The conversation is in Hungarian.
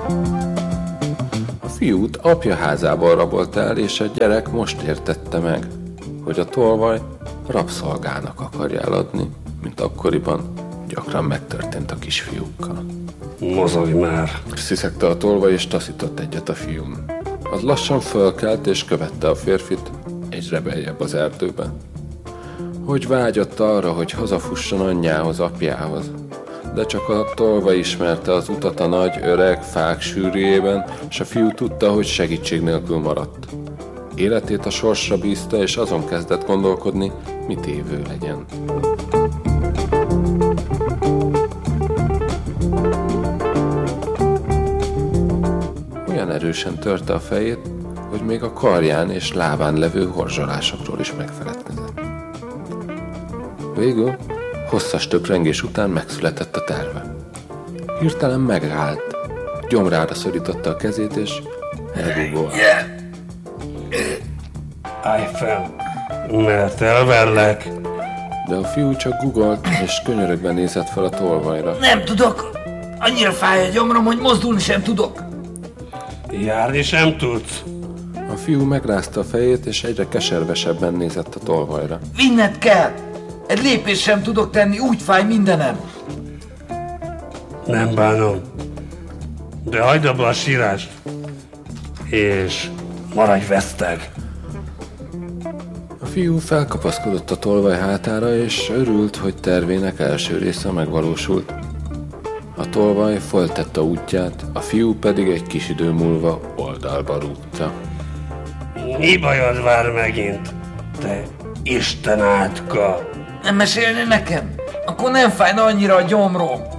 A fiút apja házából rabolt el, és a gyerek most értette meg, hogy a tolvaj rabszolgának akarja eladni, mint akkoriban gyakran megtörtént a kisfiúkkal. Mozogj már! Sziszegte a tolvaj, és taszított egyet a fiún. Az lassan fölkelt, és követte a férfit egyre beljebb az erdőbe. Hogy vágyott arra, hogy hazafusson anyjához, apjához, de csak a tolvaj ismerte az utat a nagy, öreg fák sűrűjében, és a fiú tudta, hogy segítség nélkül maradt. Életét a sorsra bízta, és azon kezdett gondolkodni, mit évő legyen. Olyan erősen törte a fejét, hogy még a karján és lábán levő horzsolásokról is megfeledkezett. Végül, hosszas töprengés után megszületett a terve. Hirtelen megállt, gyomrára szorította a kezét, és elguggolt. Állj fel, mert elverlek. De a fiú csak guggolt, és könyörögben nézett fel a tolvajra. Nem tudok! Annyira fáj a gyomrom, hogy mozdulni sem tudok. Járni sem tudsz. A fiú megrázta a fejét, és egyre keservesebben nézett a tolvajra. Vinned kell! Egy lépést sem tudok tenni, úgy fáj mindenem. Nem bánom. De hagyd abba a sírást. És maradj veszteg. A fiú felkapaszkodott a tolvaj hátára, és örült, hogy tervének első része megvalósult. A tolvaj folytatta útját, a fiú pedig egy kis idő múlva oldalba rúgta. Mi bajod vár megint, te Isten átka? Nem mesélni nekem? Akkor nem fájna annyira a gyomrom.